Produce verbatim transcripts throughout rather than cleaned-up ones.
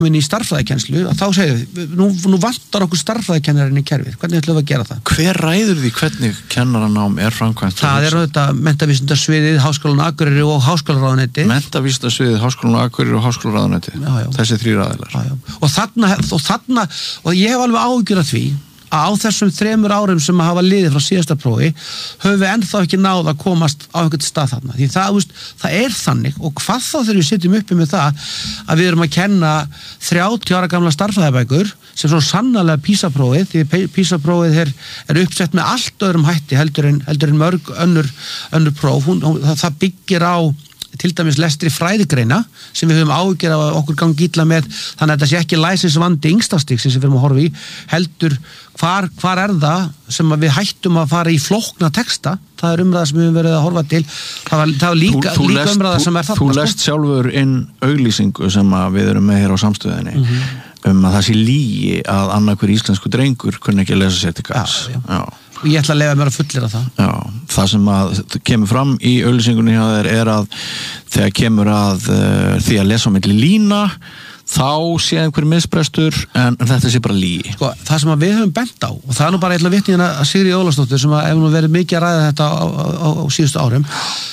í starffræðikennslu, þá segir við, nú, nú vantar okkur starffræðikennarinn í kerfið. Hvernig ætlum við að gera það? Hver ræður því hvernig kennaranám er framkvæmt? Það er þetta menntavísindasviðið, Háskólann á Akureyri og Háskólaráðuneytið. Menntavísindasviðið, Háskólann á Akureyri og Háskólaráðuneytið. Þessi þrír aðilar. Já, já. Og þarna, og þarna, og ég hef alveg áhyggjur af því að á þessum þremur árum sem að hafa liðið frá síðasta prófi höfum við ennþá ekki náð að komast á einhvern stað þarna. Því það, veist, það er þannig og hvað þá þegar við sitjum uppi með það að við erum að kenna þrjátíu ára gamla starffræðibækur sem svo sannarlega PISA-prófið, því PISA-prófið er, er uppsett með allt öðrum hætti heldur en, heldur en mörg önnur, önnur próf. Hún, það, það byggir á til dæmis lestri fræðigreina sem við höfum áhyggjur af að okkur gangi illa með, þannig að þetta sé ekki læsinsvandi yngstastigsins sem við erum að horfa í, heldur hvar, hvar er það sem við hættum að fara í flókna texta. Það er umræða sem við höfum verið að horfa til. Það var, það var líka, þú, þú líka lest, umræða sem er þarna. Þú lest sjálfur inn auglýsingu sem að við erum með hér á samstöðinni mm-hmm. um að það sé lygi að annarkur íslensku drengur kunni ekki að lesa sér til gagns. Já, já. Já. Og ég ætla að leyfa mér að fullira það. Já, það sem að kemur fram í auglýsingunni hjá þér er að þegar kemur að uh, því að lesa á milli lína, þá sé einhver misbrestur en, en þetta sé bara lygi. Sko, það sem að við höfum bent á, og það er nú bara eitthvað vitni hérna að Sigríður Ólafsdóttir sem að hefur nú verið mikið að ræða þetta á, á, á, á síðustu árum,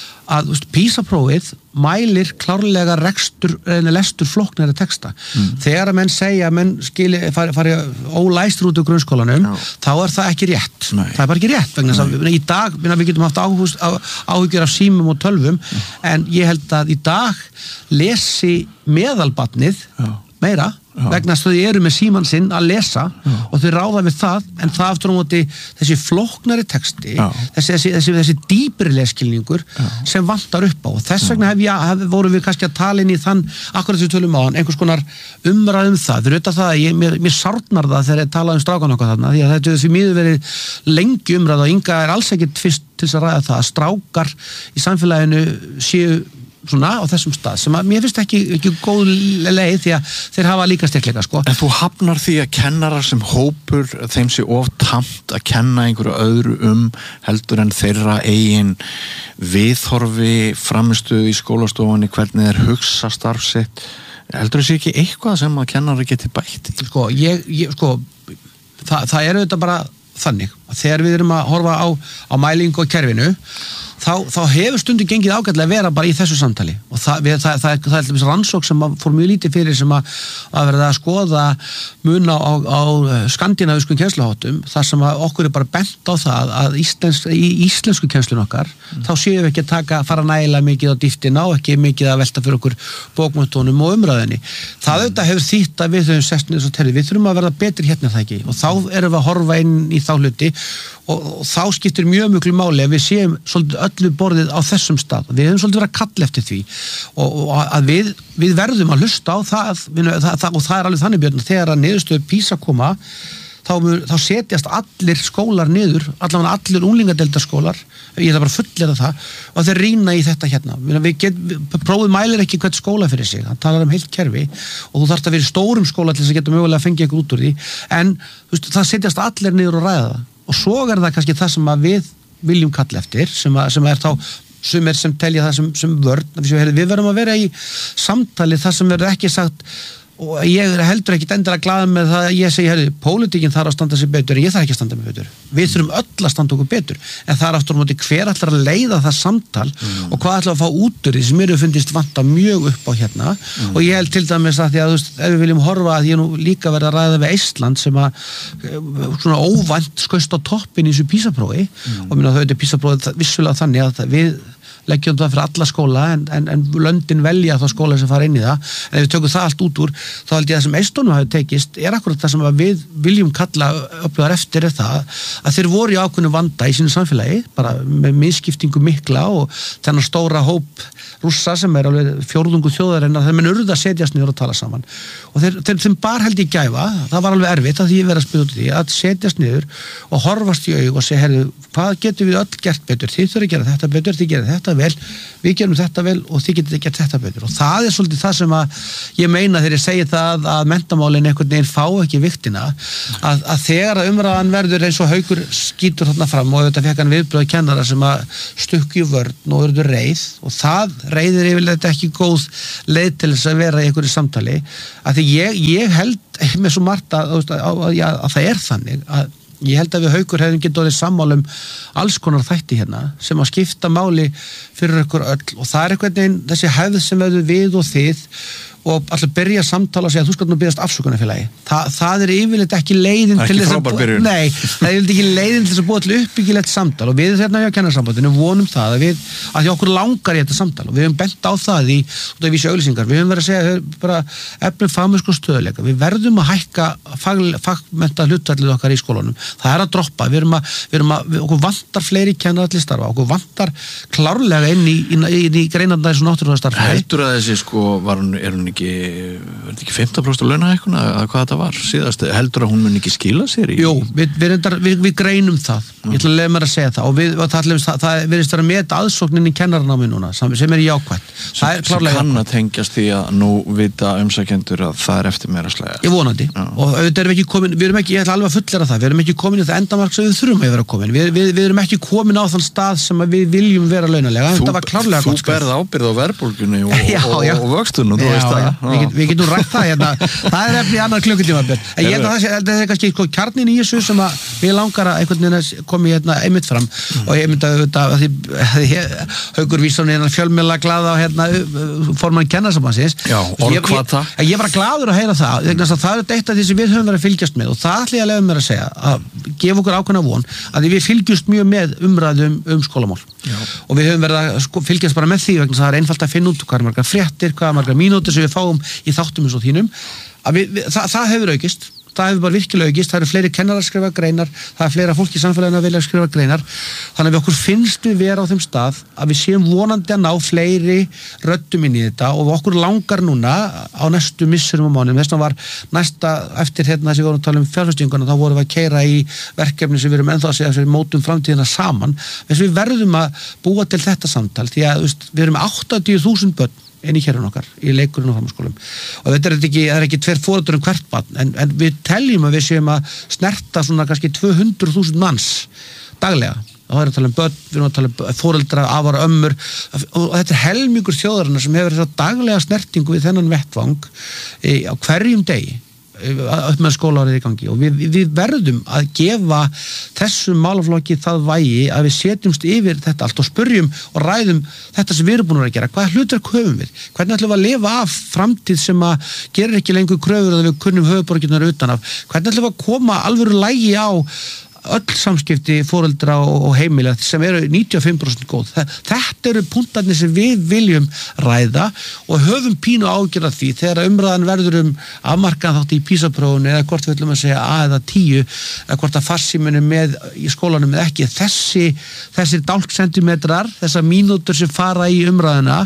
að veist, PISA-prófið mælir klárlega rekstur, eða lestur flóknari texta. Mm. Þegar að menn segja að menn skili, fari, fari ólæstur út úr grunnskólanum, Já. Þá er það ekki rétt. Nei. Það er bara ekki rétt, vegna þess að í dag, við getum haft áhugst, á, áhyggjur af símum og tölvum, Já. En ég held að í dag lesi meðalbarnið meira, Já. Vegna þess að þau eru með símann sinn að lesa Já. Og þau ráða við það, en það aftur á móti þessi flóknari texti, þessi, þessi, þessi, þessi dýpri leskilningur Já. Sem vantar upp á. Og þess vegna hef ég, hef, voru við kannski að tala inn í þann, akkurat sem við tölum á hann, einhvers konar umræðum það. Fyrir auðvitað það að ég, mér, mér sárnar það þegar ég tala um strákan okkar þarna, því að þetta er því miður verið lengi umræð og Inga er alls ekkert fyrst til þess að ræða það að strákar í samfélaginu séu svona á þessum stað sem að mér finnst ekki, ekki góð leið því að þeir hafa líka styrkleika sko. En þú hafnar því að kennarar sem hópur þeim sé of tamt að kenna einhverju öðru um heldur en þeirra eigin viðhorfi framistuð í skólastofunni, hvernig þeir hugsa starf sitt, heldur þessi ekki eitthvað sem að kennarar geti bætt? Sko, ég, ég sko það, það er auðvitað bara þannig að þegar við erum að horfa á, á mælingu og kerfinu Þá, þá hefur stundum gengið ágætlega að vera bara í þessu samtali og það, við, það, það, það er alltaf rannsók sem fór mjög lítið fyrir sem að, að verða að skoða mun á, á skandinavískum kennsluháttum þar sem að okkur er bara bent á það að íslensk, í íslensku kennslun okkar mm. þá séum við ekki að taka, fara nægilega mikið á dýftina og ekki mikið að velta fyrir okkur bókmenntunum og umræðinni. Það auðvitað hefur þýtt að við höfum sest niður svo telli, við þurfum að verða betri hérna það ekki og þá erum við að horfa inn í þá hluti og, og þá skiptir mjög mjög máli að við séum svolítið öllu borðið á þessum stað. Við höfum svolítið verið að kalla eftir því og, og að við, við verðum að hlusta á það, við, það, það og það er alveg þannig Björn, þegar að niðurstöðu PISA koma þá, þá setjast allir skólar niður, allavega allir unglingadeildarskólar, ég ætla bara að fullera það og þeir rýna í þetta hérna. Við get, prófið mælir ekki hvert skóla fyrir sig, það talar um heilt kerfi og þú þarft að vera í stórum skóla til þess að geta mögulega að fengja ykkur út úr því, en veist, það setjast allir niður og ræða það og svo er það kannski það sem að við viljum kalla eftir, sem, að, sem er þá sem er sem telja það sem, sem vörn, við verðum að vera í samtali þar sem verður ekki sagt og ég er heldur ekki endilega glaður með það að ég segi, herri, pólitíkin þarf að standa sig betur en ég þarf ekki að standa mig betur. Við þurfum öll að standa okkur betur, en það er aftur á móti hver ætlar að leiða það samtal mm. og hvað ætlar að fá út úr því sem mér hefur fundist vanta mjög upp á hérna mm. og ég held til dæmis að því að þú veist, ef við viljum horfa að ég nú líka verið að ræða við Eistland sem að svona óvænt skaust á toppin í þessu PISA-prófi mm. og minna þau þetta PISA-prófið vissulega þannig að við leggjum það fyrir alla skóla en, en, en löndin velja þá skóla sem fara inn í það en ef við tökum það allt út úr þá held ég að það sem Eistónum hafi tekist er akkurat það sem við viljum kalla öflugar eftir er það að þeir voru í ákveðnu vanda í sínu samfélagi bara með misskiptingu mikla og þennan stóra hóp Rússa sem er alveg fjórðungu þjóðarinnar þeir menn urðu að setjast niður og tala saman og þeir, þeir, þeim bar held ég gæfa það var alveg erfitt að því ég verið að spila út í því að setjast niður og horfast í aug og segja herðu, hvað getum við öll gert betur þið þurfum að gera þetta betur, þið gera þetta vel, við gerum þetta vel og þið getið gert þetta betur og það er svolítið það sem að ég meina þegar ég segi það að menntamálin einhvern veginn fá ekki viktina að, að þegar að umræðan verður eins og Haukur skýtur þarna fram og þetta fekk hann viðbröð kennara sem að stukki vörn og verður reið og það reiðir yfirleitt ekki góð leið til þess að vera í einhverju samtali að því ég, ég held með svo margt að, að, að, að, að það er þannig að ég held að við Haukur hefum getið orðið sammála um alls konar þætti hérna sem að skipta máli fyrir ykkur öll og það er einhvern veginn þessi hefð sem verður við og þið og alltaf byrja samtala og segja að þú skalt nú byrjast afsökunarfélagi. Þa, það er yfirleitt ekki leiðin til þess að búa, nei, það er yfirleitt ekki leiðin til þess að búa til uppbyggilegt samtal og við hérna hjá kennarasambandinu vonum það að við, að því okkur langar í þetta samtal og við höfum bent á það í, út af vísi auglýsingar, við höfum verið að segja bara efnum fagmennsku og stöðuleika, við verðum að hækka fagmennta hlutfallið okkar í skólunum, það er að droppa, við erum að, við erum að við, okkur vantar fleiri kennarar til starfa, okkur vantar klárlega inn í, í, í, í greinarnar eins og náttúrulega heldur að þessi sko var hún, er hún ekki, er þetta ekki fimmtán prósent launahækkun að hvað þetta var síðast, heldur að hún mun ekki skila sér í? Jú, við, við, við, við greinum það, mm. ég ætla að lefa mér að segja það og við, það, það, það verðist vera með aðsóknin í kennaranámi núna, sem er jákvætt. Það er klárlega sem kann að tengjast því að nú vita umsækjendur að það er eftir meira slega. Ég vonandi, Já. og auðvitað erum við ekki komin, við erum ekki, ég ætla alveg að fullera það, við erum ekki komin í það endamark sem við þurfum að vera komin, við, við, við erum ekki komin á þann stað sem við viljum vera launalega, þú, þetta var klárlega gott. Þú berð ábyrgð á verðbólgunni og, já, og, já. og vöxtunum, þú veist það. Við, get, við getum rætt það hérna, það er eftir annar klukkutíma, en ég held að það er kannski sko, kjarnin í þessu sem að við langar að einhvern veginn komi hérna einmitt fram mm. og ég myndi að auðvitað Haukur vísar hérna fjölmiðla glaða á hérna formann kennarasambandsins. Já, orðkvata. Ég, ég, ég var glaður að heyra það, að það er eitt af því sem við höfum verið að fylgjast með og það ætla ég að lefa mér að segja, að gefa okkur ákveðna von að við fylgjumst mjög með umræðum um skólamál. Já. Og við höfum verið að sko, fylgjast bara með því vegna það er einfalt að finna út hvað er margar fréttir, hvað er margar mínútur sem við fáum í þáttum eins og þínum að við, við, það, það hefur aukist það hefur bara virkilega aukist, það eru fleiri kennarar að skrifa greinar, það er fleira fólk í samfélaginu að vilja skrifa greinar, þannig að við okkur finnst við vera á þeim stað að við séum vonandi að ná fleiri röddum inn í þetta og okkur langar núna á næstu missurum og mánuðum, þess vegna var næsta eftir hérna þess að við vorum að tala um fjárfestinguna, þá vorum við að keyra í verkefni sem við erum ennþá að segja sem við mótum framtíðina saman, þess að við verðum að búa til þetta samtal, því að veist, við erum áttatíu þúsund börn inn í kerfinu okkar, í leikurinn og framhaldsskólum og þetta er ekki, það er ekki tveir foreldrar um hvert barn, en, en við teljum að við séum að snerta svona kannski tvö hundruð þúsund manns daglega og það er að tala um börn, við erum að tala um foreldra, afar, ömmur og þetta er helmingur þjóðarinnar sem hefur þetta daglega snertingu við þennan vettvang e, á hverjum degi upp með skólaárið í gangi og við, við verðum að gefa þessum málaflokki það vægi að við setjumst yfir þetta allt og spurjum og ræðum þetta sem við erum búin að gera, hvaða hlutverk höfum við, hvernig ætlum við að lifa af framtíð sem að gerir ekki lengur kröfur að við kunnum höfuborginnar utan af, hvernig ætlum við að koma alvöru lægi á öll samskipti foreldra og heimila sem eru níutíu og fimm prósent góð. Þetta eru punktarnir sem við viljum ræða og höfum pínu ágjörð af því þegar umræðan verður um afmarkaðan þátt í PISA-prófunu eða hvort við ætlum að segja A eða tíu eða hvort að farsíminu með í skólanum eða ekki. Þessi, þessir dálksentimetrar, þessar mínútur sem fara í umræðuna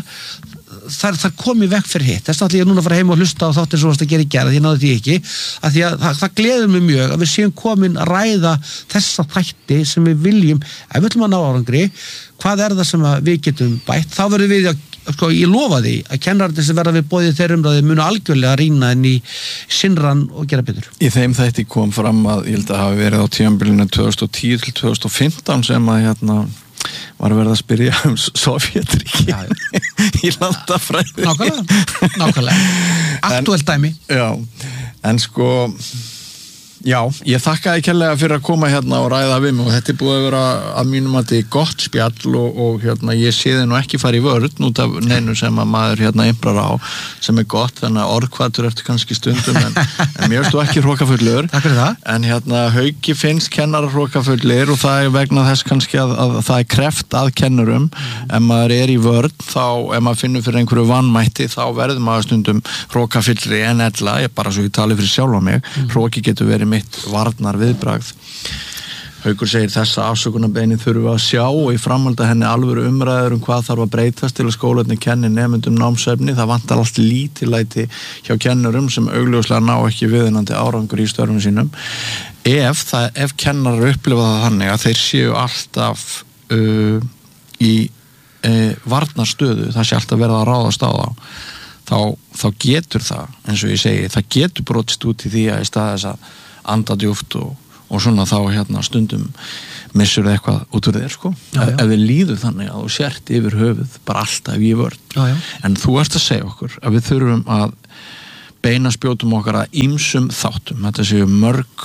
það, það komi vekk fyrir hitt. Þess að ég núna að fara heim og hlusta á þáttir svo að gera í gerð, því ég náði því ekki, að því að það, það gleður mig mjög að við séum komin að ræða þessa þætti sem við viljum, ef við ætlum að ná árangri, hvað er það sem við getum bætt, þá verðum við að, sko, ég lofa því að kennararnir sem verða við boðið þeirra umræði munu algjörlega rýna inn í sinnran og gera betur. Í þeim þætti kom fram að, ég held að hafi verið á tímabilinu tvö þúsund og tíu til tvö þúsund og fimmtán sem að hérna var að verða að spyrja um Sovjetríki í landafræði. Nákvæmlega, nákvæmlega. Aktuelt dæmi. Já, en sko, já, ég þakkaði kærlega fyrir að koma hérna og ræða við mig og þetta er búið að vera að mínum að þetta er gott spjall og, og hérna ég sé þið nú ekki fara í vörð út af neinu sem að maður hérna imprar á sem er gott, þannig að orðkvatur eftir kannski stundum en, en mér veist þú ekki hrókafullur. Takk fyrir það. En hérna Hauki finnst kennarar hrókafullir og það er vegna þess kannski að, að, að það er kreft að kennurum mm. ef maður er í vörð þá, ef maður finnur fyrir einhverju vanmætti þá verður maður stundum hrókafullri en ella, ég bara svo ég tali fyrir sjálf á mig, mm. hróki getur verið mitt varnar viðbragð. Haukur segir þessa afsökunarbeiðni þurfum við að sjá og í framhaldi henni alvöru umræður um hvað þarf að breytast til að skólarnir kenni nemendum námsefni. Það vantar allt lítillæti hjá kennurum sem augljóslega ná ekki viðunandi árangur í störfum sínum. Ef, það, ef kennarar upplifa það þannig að þeir séu alltaf uh, í e, varnarstöðu, það sé alltaf verið að ráðast á þá þá, þá getur það, eins og ég segi það getur brotist út í því að í stað þess að anda djúpt og, og svona þá hérna stundum missur það eitthvað út úr þér sko já, já. Ef við líður þannig að þú sért yfir höfuð bara alltaf í vörn já, já. En þú ert að segja okkur að við þurfum að beina spjótum okkar að ýmsum þáttum, þetta séu mörg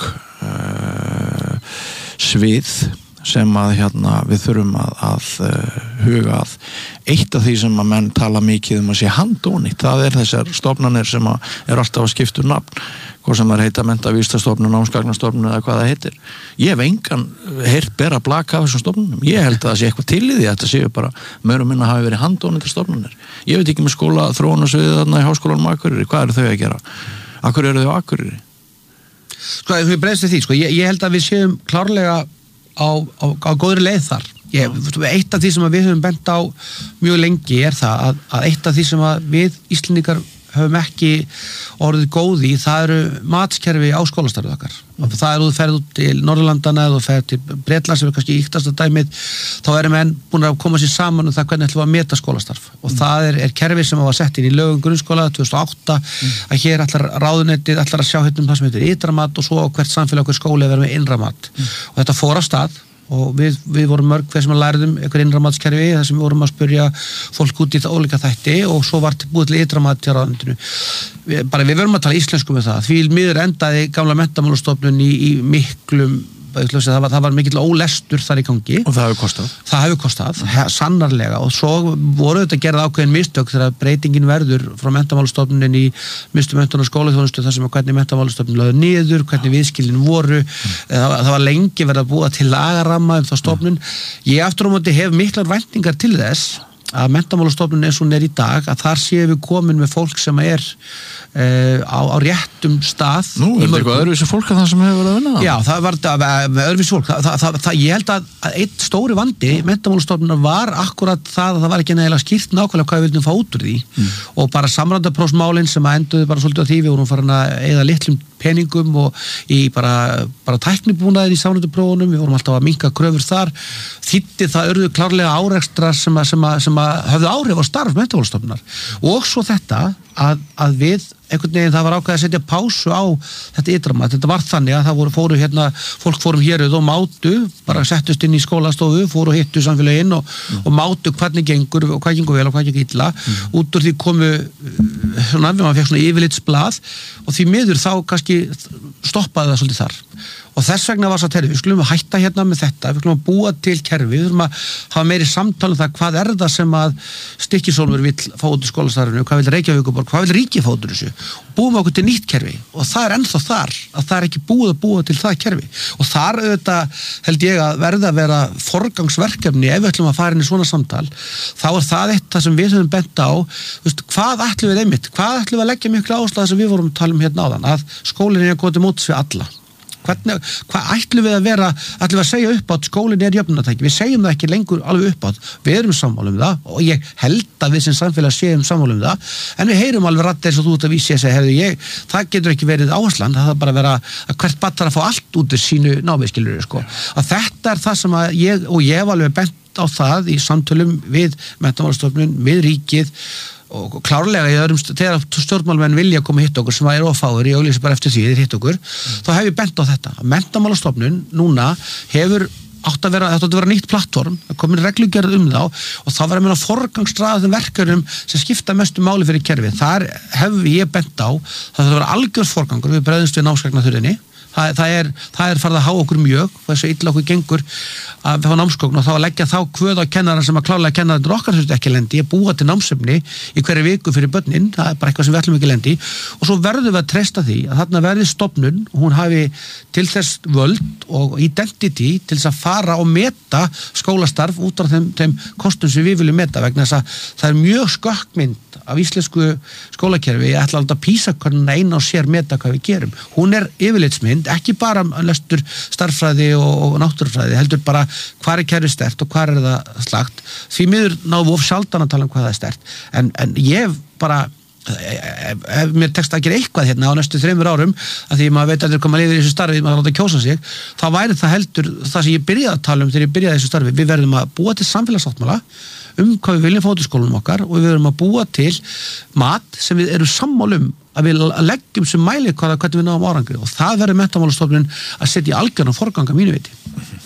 uh, svið sem að hérna við þurfum að, að uh, huga að eitt af því sem að menn tala mikið um að sé handónýtt, það er þessar stofnanir sem að er alltaf að skipta um nafn, hvað sem er heita menntavísistastofnun, námsgagnastofnun eða hvað það heitir. Ég hef engan heyrt bera blaka af þessum stofnunum, ég held að það sé eitthvað til í því að þetta séu bara meira og minna hafi verið handónýttar stofnanir. Ég veit ekki með skóla þróunarsviðið þarna í Háskólanum á Akureyri, hvað eru þau að gera? Akkur eru þau á Akureyri? Sko, þú breyðst því, sko, ég, ég held að við séum klárlega á, á, á góðri leið þar. Ég, eitt af því sem við höfum bent á mjög lengi er það að, að eitt af því sem við Íslendingar höfum ekki orðið góði, það eru matskerfi á skólastarfið okkar. Mm. Það er þú ferð út til Norðurlandana eða þú ferð til Bretlands sem er kannski íktasta dæmið, þá erum menn búin að koma sér saman um það hvernig ætlum við að meta skólastarf. Og mm. það er, er kerfi sem var sett inn í lögum grunnskóla tvö þúsund og átta mm. að hér ætlar ráðuneytið ætlar að sjá hérna um það sem heitir ytra mat og svo hvert samfélag okkur skóli verður með innra mat. Mm. Og þetta fór af stað og við, við vorum mörg hver sem að lærðum einhver innramatskerfi þar sem við vorum að spyrja fólk út í það ólíka þætti og svo var búið til ytramat til ráðuneytinu. Við, bara við verum að tala íslensku með það, því miður endaði gamla menntamálastofnun í, í miklum það var, það var mikill ólestur þar í gangi og það hefur kostað það hefur kostað, sannarlega og svo voru þetta gerð ákveðin mistök þegar breytingin verður frá menntamálastofnunin í mistu menntun og skólaþjónustu þar sem að hvernig menntamálastofnun lögðu niður, hvernig viðskilin voru mm. það, það var lengi verið að búa til lagaramma um það stofnun mm. ég aftur á móti hef miklar væntingar til þess að menntamálastofnun eins og hún er í dag að þar séum við komin með fólk sem er uh, á, á réttum stað. Nú, er þetta eitthvað öðruvísi fólk að það sem hefur verið að vinna? Já, það var þetta með öðruvísi fólk. Það, það, það, ég held að, að einn stóri vandi menntamálastofnunar var akkurat það að það var ekki nægilega skýrt nákvæmlega hvað við vildum fá út úr því mm. og bara samrændaprófsmálin sem að enduðu bara svolítið á því við vorum farin að eyða litlum peningum og í bara, bara tæknibúnaðir í samrændaprófunum, við vorum alltaf að minnka kröfur þar, þýddi það urðu klárlega árekstrar sem að, sem að, sem að höfðu áhrif á starf menntamálastofnunar og svo þetta að, að við einhvern veginn það var ákveðið að setja pásu á þetta ytramat, þetta var þannig að það voru, fóru hérna, fólk fórum héruð og mátu bara settust inn í skólastofu, fóru og hittu samfélaginn og, mm. og mátu hvernig gengur og hvað gengur vel og hvað gengur illa mm. út úr því komu svona, maður fekk svona yfirlitsblað og því miður þá kannski stoppaði það svolítið þar og þess vegna var það terfi, við skulum að hætta hérna með þetta, við skulum að búa til kerfi, við skulum að hafa meiri samtal um það hvað er það sem að Stykkishólmur vill fá út í skólastarfinu, hvað vill Reykjavíkurborg, hvað vill ríkið fá út úr þessu og búum okkur til nýtt kerfi og það er ennþá þar að það er ekki búið að búa til það kerfi og þar auðvitað held ég að verða að vera forgangsverkefni ef við ætlum að fara inn í svona samtal þá er það eitt það sem við höfum bent á veist, hvað ætlum við einmitt, hvað ætlum við að leggja miklu áherslu sem við vorum að tala um hérna áðan að skólinn er að koma til móts við alla Hvernig, hvað ætlum við að vera, ætlum við að segja upp átt skólinn er jöfnunartæki, við segjum það ekki lengur alveg upp átt, við erum sammála um það og ég held að við sem samfélag séum sammála um það, en við heyrum alveg rætt eins og þú ert að vísi að segja, herðu ég, það getur ekki verið áherslan, það þarf bara að vera að hvert barn þarf að fá allt út úr sínu námið, sko, að þetta er það sem að ég, og ég hef alveg bent á það í samtölum við Menntamálastofnun, við ríkið, og klárlega í öðrum þegar stjórnmálmenn vilja koma hitt okkur sem það er ofáður, ég auglýsi bara eftir því þeir hitt okkur, mm. þá hef ég bent á þetta að Menntamálastofnun núna hefur átt að vera, þetta átt að vera nýtt plattform það komin reglugerð um þá og þá var að meina forgangsraðum verkefnum sem skipta mestu máli fyrir kerfið, þar hef ég bent á, það þarf að vera algjör forgangur, við bregðumst við námsgagnaþurfinni Það, það, er, það er farið að há okkur mjög og þess að illa okkur gengur að fá námsgögn og þá að leggja þá kvöð á kennaran sem að klálega kennaran okkar þurftu ekki lendi að búa til námsefni í hverju viku fyrir börnin, það er bara eitthvað sem við ætlum ekki lendi og svo verðum við að treysta því að þarna verði stofnun og hún hafi til þess völd og identity til þess að fara og meta skólastarf út á þeim, þeim kostum sem við viljum meta vegna þess að það er mjög skökkmynd af íslensku skólakerfi, ég ætla að písa hvernig eina og sér meta hvað við gerum. Hún er yfirlitsmynd, ekki bara lestur starffræði og, og náttúrufræði, heldur bara hvað er kerfi stert og hvað er það slagt. Því miður náðum við of sjaldan að tala um hvað það er stert. En, en ég bara, ef, ef mér tekst að gera eitthvað hérna á næstu þreymur árum, að því maður veit að þeir koma að lifa í þessu starfi, maður láta kjósa sig, þá væri það heldur það sem ég byrjaði að tala um þegar ég byrjaði þessu starfi. Við verðum að búa til samfélagssáttmála um hvað við viljum fá út í skólanum okkar og við verum að búa til mat sem við erum sammálum að við leggjum sem mæli hvað hvernig við náum árangri og það verður Menntamálastofnun að setja í algjörna forganga mínu viti.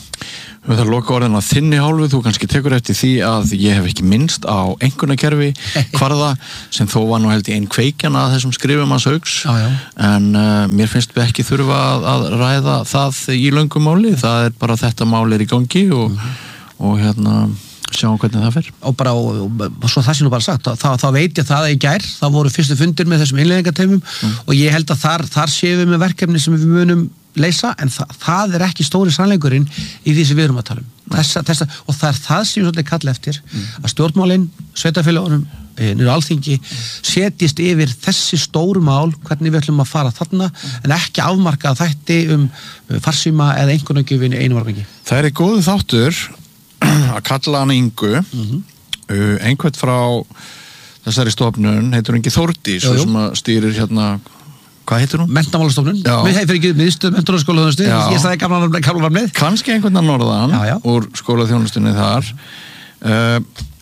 Við þarfum að loka orðin að þinni hálfu, þú kannski tekur eftir því að ég hef ekki minnst á einkunnakerfi kvarða sem þó var nú held í einn kveikjan að þessum skrifum að sauks en uh, mér finnst við ekki þurfa að, að ræða það í löngum máli, það er bara þetta mál er í gangi og, mm. og, og hérna sjáum hvernig það fer. Og bara, og, og, og svo það sé nú bara sagt, þá, þá veit ég það að í gær, það voru fyrstu fundir með þessum innleiðingateimum mm. og ég held að þar, þar séum við með verkefni sem við munum leysa, en þa það er ekki stóri sannleikurinn í því sem við erum að tala um. Þessa, þessa, og það er það sem ég svolítið kalla eftir, mm. að stjórnmálin, sveitafélagunum, niður alþingi, setjist yfir þessi stóru mál, hvernig við ætlum að fara þarna, en ekki afmarka þætti um farsíma eða einhvernagjöfin í einu vargangi. Það er góðu þáttur að kalla hann Ingu, mm-hmm. uh, einhvern frá þessari stofnun, heitur Ingi Þórdís, jú, jú. sem að stýrir hérna hvað heitir hún? Menntamálastofnun. Við hefum ekki miðstöð menntunarskólaþjónustu, ég sagði gamla gamla kannski einhvern að norðan já, já. úr skólaþjónustunni þar uh,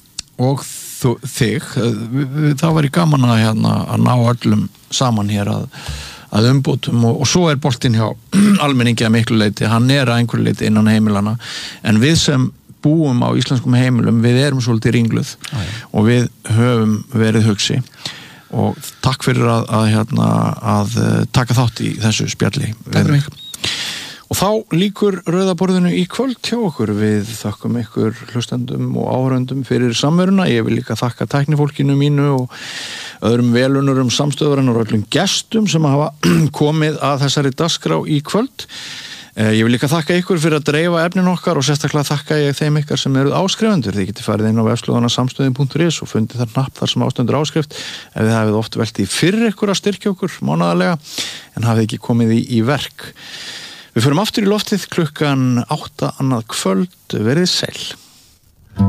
og þú, þig uh, þá var ég gaman að, hérna, að ná öllum saman hér að, að umbótum og, og svo er boltinn hjá almenningi að miklu leiti, hann er að einhverju leiti innan heimilana, en við sem búum á íslenskum heimilum, við erum svolítið ringluð já, já. og við höfum verið hugsi og takk fyrir að, að, hérna, að taka þátt í þessu spjalli. Takk fyrir mig. Og þá lýkur rauðaborðinu í kvöld hjá okkur. Við þakkum ykkur hlustendum og áhörendum fyrir samveruna. Ég vil líka þakka tæknifólkinu mínu og öðrum velunurum samstöðurinn og öllum gestum sem hafa komið að þessari dagskrá í kvöld. Ég vil líka þakka ykkur fyrir að dreifa efnin okkar og sérstaklega þakka ég þeim ykkar sem eruð áskrifundur. Þið getið farið inn á vefslóðana samstöðin punktur is og fundið þar napp þar sem ástendur áskrift ef þið hafið oft velt í fyrir ykkur að styrkja okkur mánaðarlega en hafið ekki komið í, í verk. Við förum aftur í loftið klukkan átta annað kvöld. Verið sæl.